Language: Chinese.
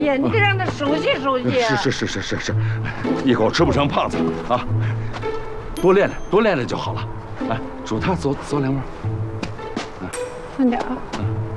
呀，你得让他熟悉熟悉。 是，一口吃不成胖子啊！多练练，多练练就好了。哎，助他走2步。 慢点啊。